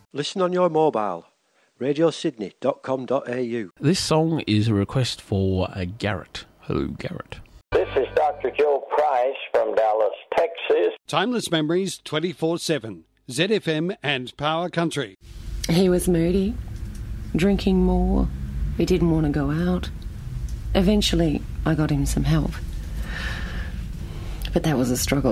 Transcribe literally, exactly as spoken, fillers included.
Listen on your mobile. radio sydney dot com dot a u. This song is a request for uh, Garrett. Hello, Garrett. This is Doctor Joe Price from Dallas, Texas. Timeless Memories twenty-four seven. Z F M and Power Country. He was moody, drinking more. He didn't want to go out. Eventually, I got him some help. But that was a struggle.